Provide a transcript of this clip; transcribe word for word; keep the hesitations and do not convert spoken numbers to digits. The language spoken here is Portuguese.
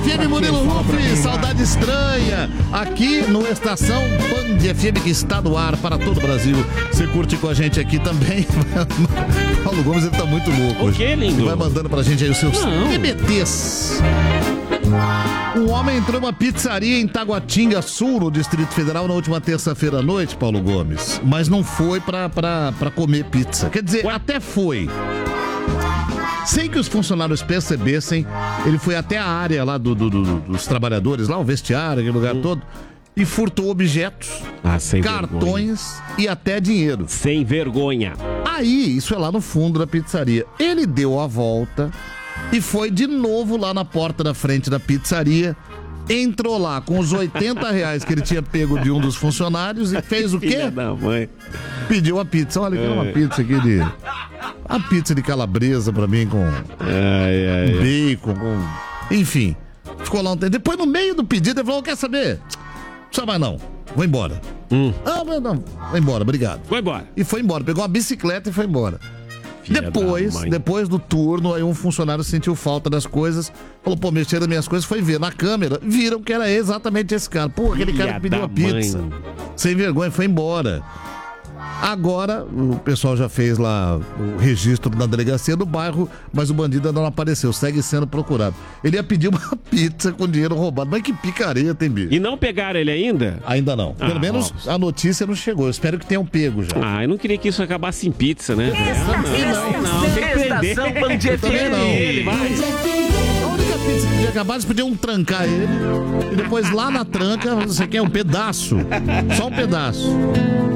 F M, Murilo Rufi, saudade estranha. Aqui no Estação Band F M, que está no ar para todo o Brasil. Você curte com a gente aqui também. Paulo Gomes, ele tá muito louco. O que, lindo? Ele vai mandando pra gente aí os seus Não. T B Ts. Um homem entrou numa pizzaria em Taguatinga Sul, no Distrito Federal, na última terça-feira à noite, Paulo Gomes. Mas não foi pra, pra, pra comer pizza. Quer dizer, Ué? até foi. Sem que os funcionários percebessem, ele foi até a área lá do, do- do- dos trabalhadores, lá o vestiário, aquele lugar todo, e furtou objetos, Ah, sem vergonha. cartões e até dinheiro. Sem vergonha. Aí, isso é lá no fundo da pizzaria. Ele deu a volta e foi de novo lá na porta da frente da pizzaria. Entrou lá com os oitenta reais que ele tinha pego de um dos funcionários e fez o quê? Filha da mãe. Pediu a pizza. Olha, quero uma pizza aqui de... A pizza de calabresa pra mim com Ai, ai, ai. bacon, com... Enfim. Ficou lá um tempo. Depois, no meio do pedido, ele falou, quer saber? Não precisa mais não. Vou embora. Hum. Ah, mas não. Vou embora, obrigado. Foi embora. E foi embora. Pegou uma bicicleta e foi embora. Filha Depois, da mãe. depois do turno, aí um funcionário sentiu falta das coisas, falou, pô, mexeram nas minhas coisas, foi ver na câmera, viram que era exatamente esse cara. Pô, aquele Filha cara que pediu da a pizza. mãe. Sem vergonha, foi embora. Agora, o pessoal já fez lá o registro na delegacia do bairro, mas o bandido ainda não apareceu, segue sendo procurado. Ele ia pedir uma pizza com dinheiro roubado, mas que picareta, tem bicho? E não pegaram ele ainda? Ainda não. Pelo Ah, menos ó. a notícia não chegou. Eu espero que tenham pego já. Ah, eu não queria que isso acabasse em pizza, né? Ah, não, não, tem que prender. Estação Band F M. também não. Ele vai. A única pizza que podia acabar, eles podiam trancar ele e depois lá na tranca, você quer um pedaço, só um pedaço.